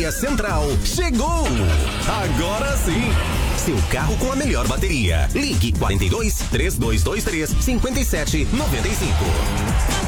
Bateria Central chegou! Agora sim! Seu carro com a melhor bateria. Ligue 42 3223 5795.